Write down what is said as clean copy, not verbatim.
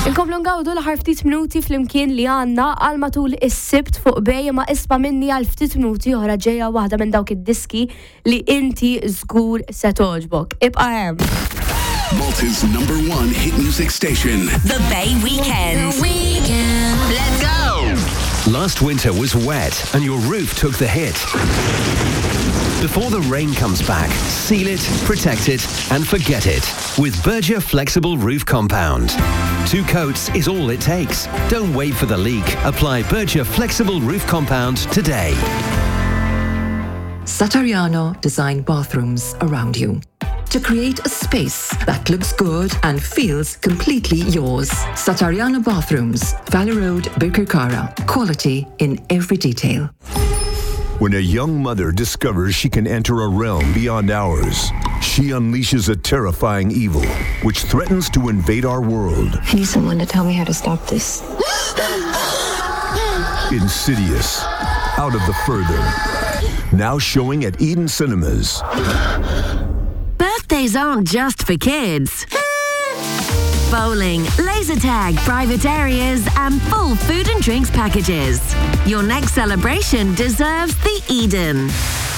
Inkomplu ngawdu l-ħar ftit minuti fl-imkien li għanna għal matul is-sibt fuq bej ma isma' minni għal ftit minuti oħra ġejja waħda minn dawk id-diski li inti żgur se toġbok. Ibqa' hemm. Malta's #1 hit music station. The Bay Weekend. Let's go! Last winter was wet and your roof took the hit. Before the rain comes back, seal it, protect it, and forget it with Berger Flexible Roof Compound. 2 coats is all it takes. Don't wait for the leak. Apply Berger Flexible Roof Compound today. Satariano design bathrooms around you to create a space that looks good and feels completely yours. Satariano Bathrooms, Valley Road, Birkirkara. Quality in every detail. When a young mother discovers she can enter a realm beyond ours, she unleashes a terrifying evil which threatens to invade our world. I need someone to tell me how to stop this. Insidious, Out of the Further. Now showing at Eden Cinemas. Birthdays aren't just for kids. Bowling, laser tag, private areas, and full food and drinks packages. Your next celebration deserves the Eden.